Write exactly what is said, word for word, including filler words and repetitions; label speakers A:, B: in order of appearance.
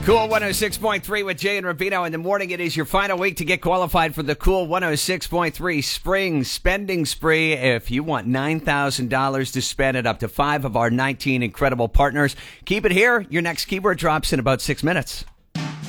A: Cool one oh six point three with Jay and Rubino in the morning. It is your final week to get qualified for the Cool one oh six point three Spring Spending Spree. If you want nine thousand dollars to spend at up to five of our nineteen incredible partners, keep it here. Your next keyword drops in about six minutes.